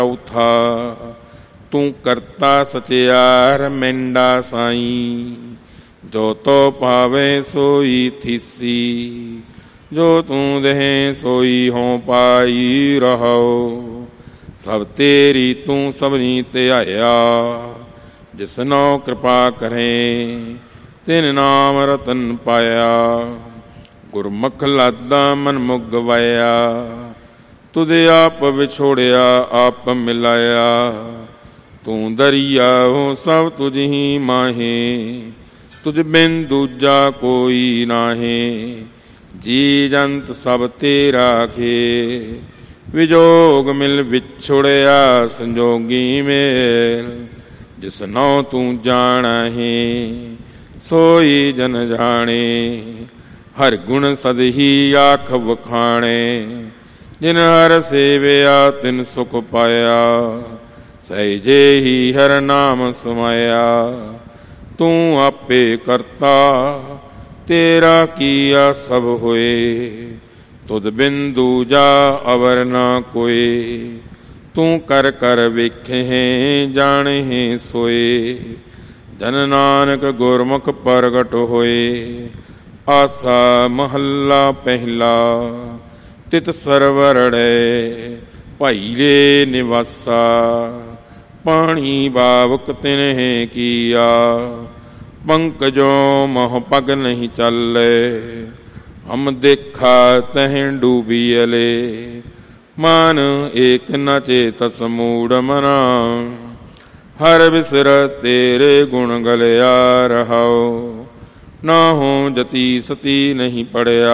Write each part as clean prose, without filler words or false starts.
ਚੌਥਾ ਤੂੰ ਕਰਤਾ ਸਚਿਆਰ ਮੈਂਡਾ ਸਾਈਂ, ਜੋ ਤੋ ਪਾਵੇ ਸੋਈ ਥੀਸੀ, ਜੋ ਤੂੰ ਦੇਹ ਸੋਈ ਹੋਂ ਪਾਈ ਰਹੋ। ਸਭ ਤੇਰੀ ਤੂੰ ਸਭਨੀ ਧਿਆਇਆ, ਜਿਸਨੋ ਕਿਰਪਾ ਕਰੇ ਤਿਨ ਨਾਮ ਰਤਨ ਪਾਇਆ। ਗੁਰਮੁਖ ਲਾਦਾ ਮਨ ਮੁਗ ਵਾਇਆ, ਤੁਧ ਆਪ ਵਿਛੋੜਿਆ ਆਪ ਮਿਲਾਇਆ। ਤੂੰ ਦਰਿਆ ਹੋ ਸਭ ਤੁਝ ਹੀ ਮਾਹੇ, ਤੁਝ ਬਿਨ ਦੂਜਾ ਕੋਈ ਨਾਹੇ। ਜੀ ਜੰਤ ਸਭ ਤੇਰਾ ਖੇ, ਵਿਜੋਗ ਮਿਲ ਵਿਛੋੜਿਆ ਸੰਜੋਗੀ ਮੇਲ। ਜਿਸਨੋ ਤੂੰ ਜਾਣਹਿ ਸੋਈ ਜਨ ਜਾਣੇ, ਹਰ ਗੁਣ ਸਦਹੀ ਆਖ ਵਖਾਣੇ। ਜਿਨ ਹਰ ਸੇਵਿਆ ਤਿਨ ਸੁਖ ਪਾਇਆ, ਸਹਿਜੇ ਹੀ ਹਰ ਨਾਮ ਸਮਾਇਆ। ਤੂੰ ਆਪੇ ਕਰਤਾ ਤੇਰਾ ਕੀਆ ਸਭ ਹੋਏ, ਤੁਧ ਬਿਨ ਦੂਜਾ ਅਵਰ ਨਾ ਕੋਏ। ਤੂੰ ਕਰ ਕਰ ਵੇਖੇ ਜਾਣਹਿ ਸੋਏ, ਜਨ ਨਾਨਕ ਗੁਰਮੁਖ ਪ੍ਰਗਟ ਹੋਏ। ਆਸਾ ਮਹੱਲਾ ਪਹਿਲਾ। ਤਿਤ ਸਰਵਰੜੈ ਭਾਈਲੇ ਨਿਵਾਸਾ, ਪਾਣੀ ਬਾਵਕ ਤਿਨਹਿ ਕੀਆ। ਪੰਕਜੋ ਮਹ ਪਗ ਨਹੀਂ ਚੱਲੇ, ਹਮ ਦੇਖਾ ਤਹਿ ਡੂਬੀਅਲੇ। ਮਨ ਏਕ ਨ ਚੇਤਸ ਮੂੜ ਮਨਾ, ਹਰ ਬਿਸਰ ਤੇਰੇ ਗੁਣ ਗਲਿਆ ਰਹਾਉ। ਨਾ ਹੋ ਜਤੀ ਸਤੀ ਨਹੀਂ ਪੜਿਆ,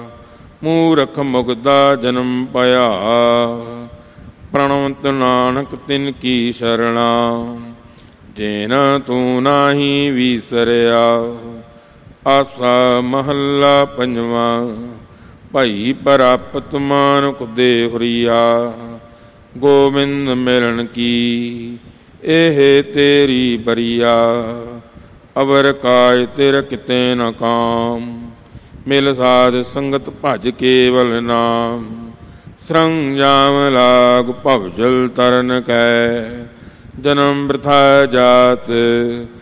ਮੂਰਖ ਮੁਗਦਾ ਜਨਮ ਪਾਇਆ। ਪ੍ਰਣਵੰਤ ਨਾਨਕ ਤਿਨ ਕੀ ਸ਼ਰਣਾ, ਜੇਨ ਤੂੰ ਨਾਹੀ ਵੀਸਰਿਆ। ਆਸਾ ਮਹੱਲਾ ਪੰਜਵਾਂ। ਭਾਈ ਪ੍ਰਾਪਤ ਮਾਨੁਖ ਦੇ ਹੁਰੀਆ, ਗੋਬਿੰਦ ਮਿਲਣ ਕੀ ਇਹ ਤੇਰੀ ਬਰੀਆ। ਅਵਰ ਕਾਜ ਤੇਰਾ ਕਿਤੇ ਨ ਕਾਮ, ਮਿਲ ਸਾਧ ਸੰਗਤ ਭਜ ਕੇਵਲ ਨਾਮ। ਸਰੰਜਾਮ ਲਾਗ ਭਵ ਜਲ ਤਰਨ ਕੈ, ਜਨਮ ਬ੍ਰਿਥਾ ਜਾਤ